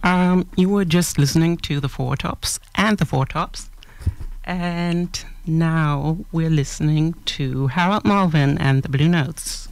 You were just listening to the Four Tops and the Four Tops. And now we're listening to Harold Melvin and the Blue Notes.